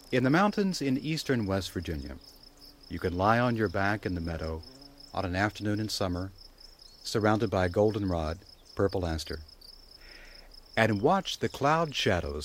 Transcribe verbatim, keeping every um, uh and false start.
In the mountains in eastern West Virginia, you can lie on your back in the meadow on an afternoon in summer, surrounded by goldenrod, purple aster, and watch the cloud shadows